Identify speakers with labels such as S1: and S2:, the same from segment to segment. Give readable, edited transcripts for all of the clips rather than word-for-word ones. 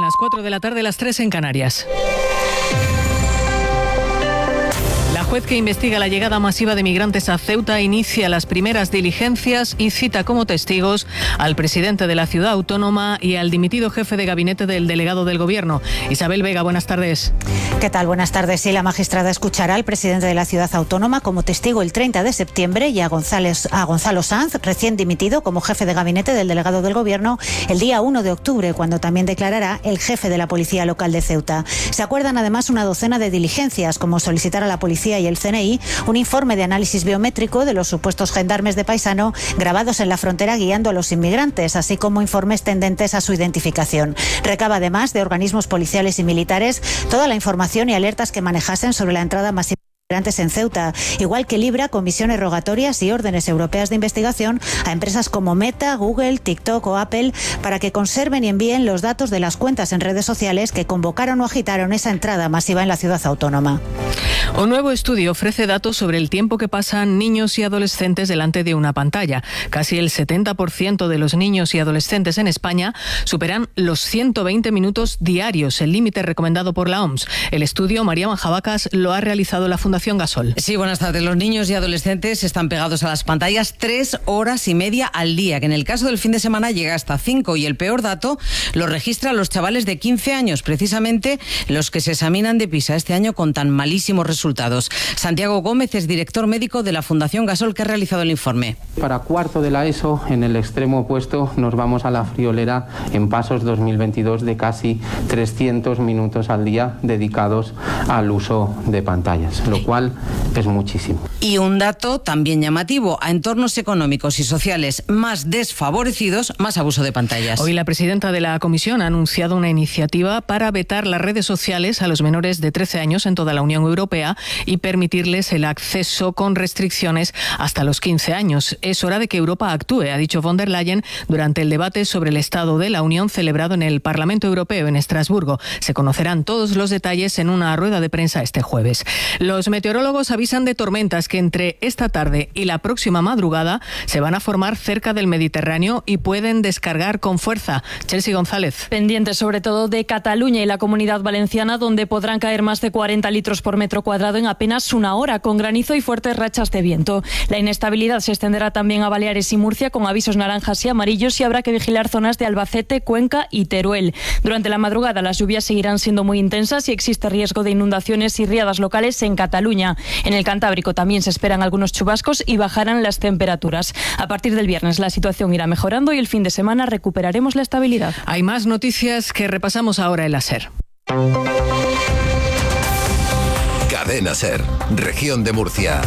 S1: las 4 de la tarde, las 3 en Canarias. La juez que investiga la llegada masiva de migrantes a Ceuta inicia las primeras diligencias y cita como testigos al presidente de la ciudad autónoma y al dimitido jefe de gabinete del delegado del Gobierno. Isabel Vega, buenas tardes.
S2: ¿Qué tal? Buenas tardes. Sí, la magistrada escuchará al presidente de la ciudad autónoma como testigo el 30 de septiembre y a Gonzalo Sanz, recién dimitido como jefe de gabinete del delegado del Gobierno, el día 1 de octubre, cuando también declarará el jefe de la policía local de Ceuta. Se acuerdan además una docena de diligencias, como solicitar a la policía y el CNI un informe de análisis biométrico de los supuestos gendarmes de Paisano grabados en la frontera guiando a los inmigrantes, así como informes tendentes a su identificación. Recaba además de organismos policiales y militares toda la información y alertas que manejasen sobre la entrada masiva en Ceuta, igual que libra comisiones rogatorias y órdenes europeas de investigación a empresas como Meta, Google, TikTok o Apple para que conserven y envíen los datos de las cuentas en redes sociales que convocaron o agitaron esa entrada masiva en la ciudad autónoma.
S1: Un nuevo estudio ofrece datos sobre el tiempo que pasan niños y adolescentes delante de una pantalla. Casi el 70% de los niños y adolescentes en España superan los 120 minutos diarios, el límite recomendado por la OMS. El estudio, María Manjabacas, lo ha realizado la Fundación Gasol.
S3: Sí, buenas tardes. Los niños y adolescentes están pegados a las pantallas 3 horas y media al día, que en el caso del fin de semana llega hasta 5, y el peor dato lo registran los chavales de 15 años, precisamente los que se examinan de PISA este año con tan malísimos resultados. Santiago Gómez es director médico de la Fundación Gasol, que ha realizado el informe.
S4: Para cuarto de la ESO, en el extremo opuesto, nos vamos a la friolera en pasos 2022 de casi 300 minutos al día dedicados al uso de pantallas, lo cual es muchísimo.
S3: Y un dato también llamativo: a entornos económicos y sociales más desfavorecidos, más abuso de pantallas.
S1: Hoy la presidenta de la Comisión ha anunciado una iniciativa para vetar las redes sociales a los menores de 13 años en toda la Unión Europea y permitirles el acceso con restricciones hasta los 15 años. Es hora de que Europa actúe, ha dicho von der Leyen durante el debate sobre el Estado de la Unión celebrado en el Parlamento Europeo en Estrasburgo. Se conocerán todos los detalles en una rueda de prensa este jueves. Los meteorólogos avisan de tormentas que entre esta tarde y la próxima madrugada se van a formar cerca del Mediterráneo y pueden descargar con fuerza. Chelsea González.
S5: Pendientes sobre todo de Cataluña y la Comunidad Valenciana, donde podrán caer más de 40 litros por metro cuadrado en apenas una hora, con granizo y fuertes rachas de viento. La inestabilidad se extenderá también a Baleares y Murcia, con avisos naranjas y amarillos, y habrá que vigilar zonas de Albacete, Cuenca y Teruel. Durante la madrugada las lluvias seguirán siendo muy intensas y existe riesgo de inundaciones y riadas locales en Cataluña. En el Cantábrico también se esperan algunos chubascos y bajarán las temperaturas. A partir del viernes la situación irá mejorando y el fin de semana recuperaremos la estabilidad.
S1: Hay más noticias que repasamos ahora en la SER.
S6: Cadena SER, Región de Murcia.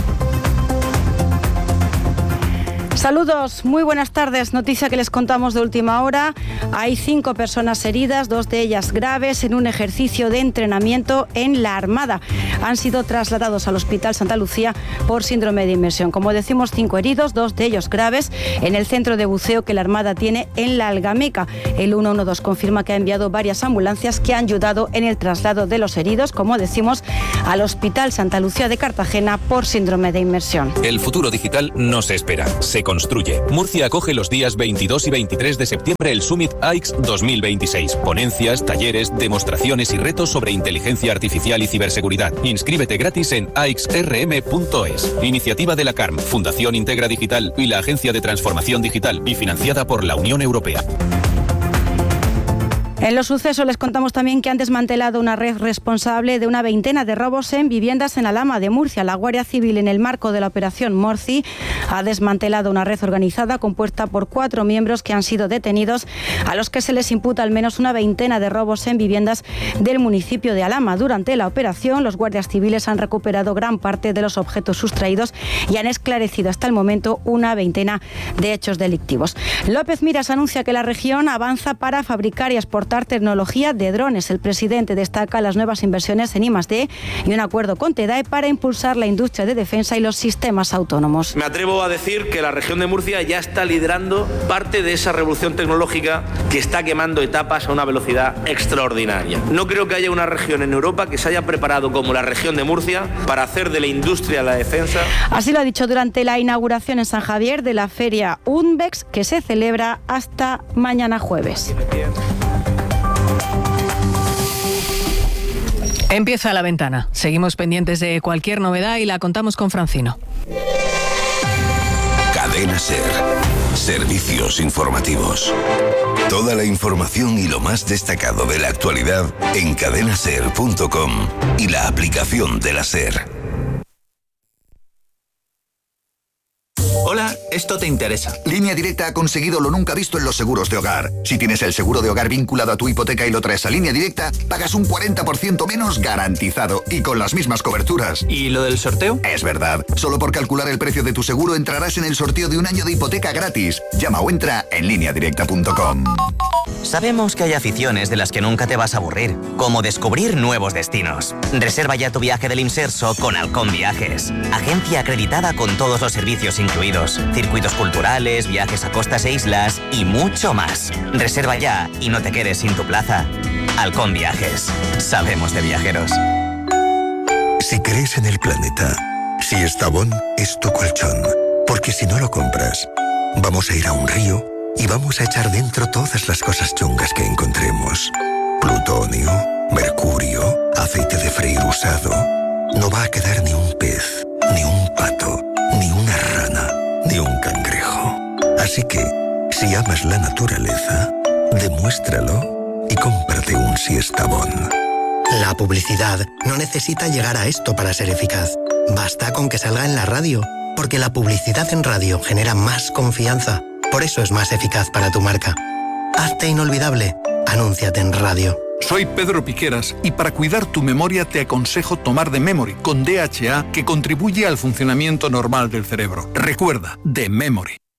S7: Saludos, muy buenas tardes. Noticia que les contamos de última hora. Hay 5 personas heridas, 2 de ellas graves, en un ejercicio de entrenamiento en la Armada. Han sido trasladados al Hospital Santa Lucía por síndrome de inmersión. Como decimos, 5 heridos, 2 de ellos graves, en el centro de buceo que la Armada tiene en la Algameca. El 112 confirma que ha enviado varias ambulancias que han ayudado en el traslado de los heridos, como decimos, al Hospital Santa Lucía de Cartagena por síndrome de inmersión.
S8: El futuro digital no se espera, se construye. Murcia acoge los días 22 y 23 de septiembre el Summit AIX 2026. Ponencias, talleres, demostraciones y retos sobre inteligencia artificial y ciberseguridad. Inscríbete gratis en aixrm.es. Iniciativa de la CARM, Fundación Integra Digital y la Agencia de Transformación Digital, y financiada por la Unión Europea.
S7: En los sucesos les contamos también que han desmantelado una red responsable de una veintena de robos en viviendas en Alhama de Murcia. La Guardia Civil, en el marco de la operación Morci, ha desmantelado una red organizada compuesta por 4 miembros que han sido detenidos, a los que se les imputa al menos una veintena de robos en viviendas del municipio de Alhama. Durante la operación, los guardias civiles han recuperado gran parte de los objetos sustraídos y han esclarecido hasta el momento una veintena de hechos delictivos. López Miras anuncia que la región avanza para fabricar y exportar tecnología de drones. El presidente destaca las nuevas inversiones en I+D y un acuerdo con TEDAE para impulsar la industria de defensa y los sistemas autónomos.
S9: Me atrevo a decir que la región de Murcia ya está liderando parte de esa revolución tecnológica que está quemando etapas a una velocidad extraordinaria. No creo que haya una región en Europa que se haya preparado como la región de Murcia para hacer de la industria la defensa.
S7: Así lo ha dicho durante la inauguración en San Javier de la feria UNBEX, que se celebra hasta mañana jueves.
S1: Empieza La Ventana. Seguimos pendientes de cualquier novedad y la contamos con Francino.
S6: Cadena SER. Servicios informativos. Toda la información y lo más destacado de la actualidad en cadenaser.com y la aplicación de la SER.
S10: Hola, esto te interesa.
S11: Línea Directa ha conseguido lo nunca visto en los seguros de hogar. Si tienes el seguro de hogar vinculado a tu hipoteca y lo traes a Línea Directa, pagas un 40% menos garantizado y con las mismas coberturas.
S10: ¿Y lo del sorteo?
S11: Es verdad. Solo por calcular el precio de tu seguro entrarás en el sorteo de un año de hipoteca gratis. Llama o entra en lineadirecta.com.
S12: Sabemos que hay aficiones de las que nunca te vas a aburrir, como descubrir nuevos destinos. Reserva ya tu viaje del Imserso con Halcón Viajes, agencia acreditada con todos los servicios incluidos, circuitos culturales, viajes a costas e islas y mucho más. Reserva ya y no te quedes sin tu plaza. Halcón Viajes, sabemos de viajeros.
S13: Si crees en el planeta, Siestabón es tu colchón, porque si no lo compras, vamos a ir a un río y vamos a echar dentro todas las cosas chungas que encontremos. Plutonio, mercurio, aceite de freír usado. No va a quedar ni un pez, ni un pato, ni una rana, ni un cangrejo. Así que, si amas la naturaleza, demuéstralo y cómprate un Siestabón.
S14: La publicidad no necesita llegar a esto para ser eficaz. Basta con que salga en la radio, porque la publicidad en radio genera más confianza. Por eso es más eficaz para tu marca. Hazte inolvidable. Anúnciate en radio.
S15: Soy Pedro Piqueras y para cuidar tu memoria te aconsejo tomar The Memory con DHA que contribuye al funcionamiento normal del cerebro. Recuerda, The Memory.